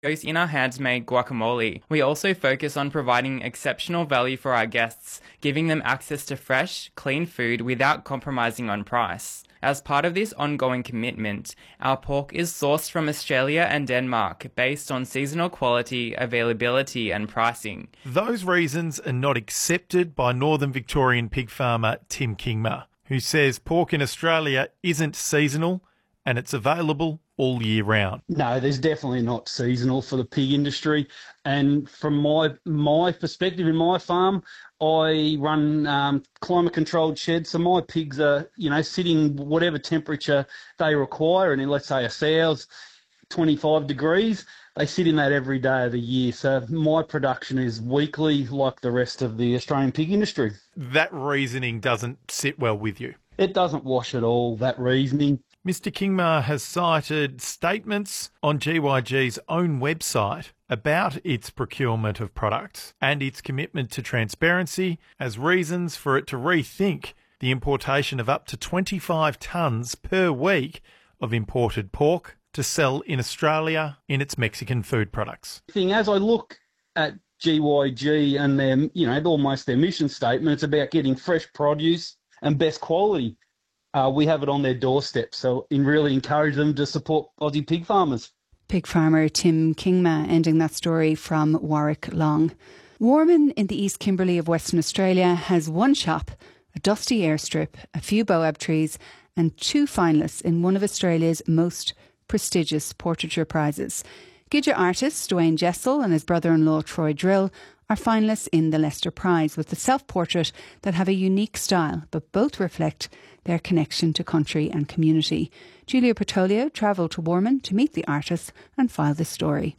goes in our handmade guacamole. We also focus on providing exceptional value for our guests, giving them access to fresh, clean food without compromising on price. As part of this ongoing commitment, our pork is sourced from Australia and Denmark based on seasonal quality, availability and pricing. Those reasons are not accepted by Northern Victorian pig farmer Tim Kingma, who says pork in Australia isn't seasonal and it's available all year round. No, there's definitely not seasonal for the pig industry. And from my perspective in my farm, I run climate-controlled sheds, so my pigs are, sitting whatever temperature they require. And in, let's say, a sow's 25 degrees, they sit in that every day of the year. So my production is weekly like the rest of the Australian pig industry. That reasoning doesn't sit well with you. It doesn't wash at all, that reasoning. Mr. Kingma has cited statements on GYG's own website about its procurement of products and its commitment to transparency as reasons for it to rethink the importation of up to 25 tonnes per week of imported pork to sell in Australia in its Mexican food products. As I look at GYG and their, almost their mission statement, it's about getting fresh produce and best quality. We have it on their doorstep, so really encourage them to support Aussie pig farmers. Pig farmer Tim Kingma ending that story from Warwick Long. Warman in the East Kimberley of Western Australia has one shop, a dusty airstrip, a few boab trees and 2 finalists in one of Australia's most prestigious portraiture prizes. Gidja artist Dwayne Jessel and his brother-in-law Troy Drill are finalists in the Lester Prize with the self-portrait that have a unique style, but both reflect their connection to country and community. Julia Bertolio travelled to Warman to meet the artists and file this story.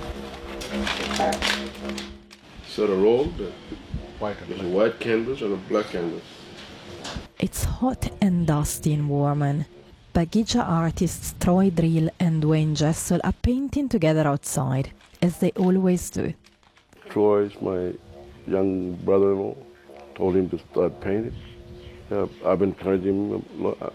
So the roll, there's a white canvas and a black canvas. It's hot and dusty in Warman. Bagija artists Troy Drill and Dwayne Jessel are painting together outside, as they always do. Troy is my young brother-in-law. Told him to start painting. Yeah, I've been encouraging him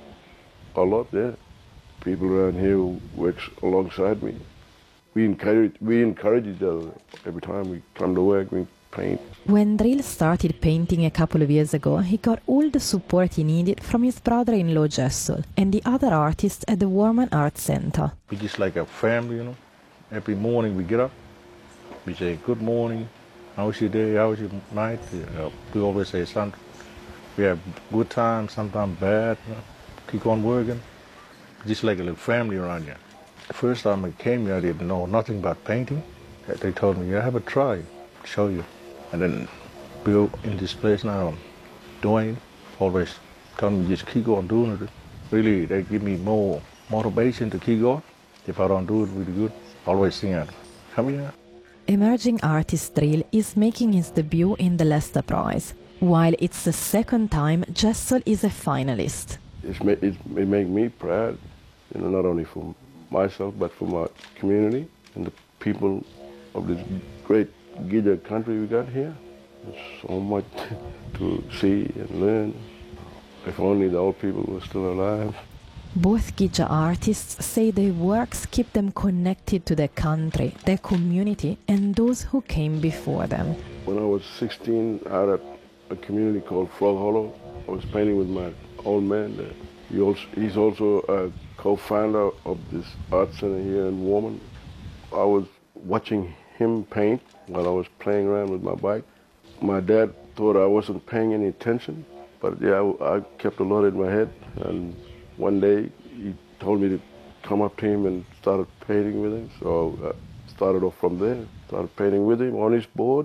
a lot, yeah. People around here who work alongside me. We encourage each other. Every time we come to work, we paint. When Drill started painting a couple of years ago, he got all the support he needed from his brother-in-law Jessel and the other artists at the Warman Art Centre. We just like a family, Every morning we get up, we say good morning, how was your day, how was your night? We always say something. We have good times, sometimes bad. Keep on working. Just like a little family around here. The first time I came here, I didn't know nothing about painting. They told me, have a try, show you. And then we're in this place now. Dwayne always tell me just keep on doing it. Really, they give me more motivation to keep going. If I don't do it really good, always sing come here. Emerging artist Drill is making his debut in the Lester Prize, while it's the second time Jessel is a finalist. It makes me proud, not only for myself, but for my community and the people of this great Gidja country we got here. There's so much to see and learn. If only the old people were still alive. Both Gidja artists say their works keep them connected to their country, their community, and those who came before them. When I was 16, out at a community called Frog Hollow, I was painting with my old man there. He's also a co-founder of this art center here in Warman. I was watching him paint while I was playing around with my bike. My dad thought I wasn't paying any attention, but yeah, I kept a lot in my head. And one day he told me to come up to him and started painting with him. So I started off from there, started painting with him on his board.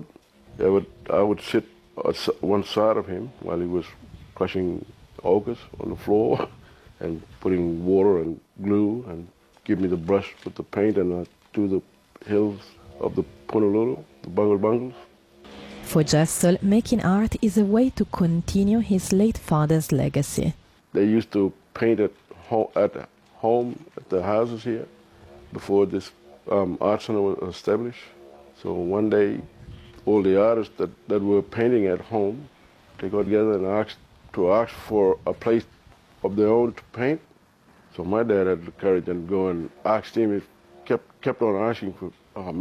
I would sit on one side of him while he was crushing ochres on the floor and putting water and glue and give me the brush with the paint, and I'd do the hills of the Punalulu, the bungles. For Jessel, making art is a way to continue his late father's legacy. They used to paint at home at the houses here before this art center was established. So one day, all the artists that were painting at home, they got together and asked for a place of their own to paint. So my dad had the courage and go and asked him. He kept on asking for